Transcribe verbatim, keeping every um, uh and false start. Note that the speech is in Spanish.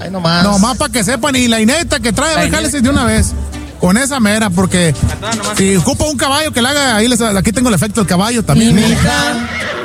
Ahí nomás. Nomás para que sepan. Y la ineta que trae, a ver, jálese de una vez. Con esa mera, porque si ocupa un caballo que le haga, ahí les, aquí tengo el efecto del caballo también. Mi hija.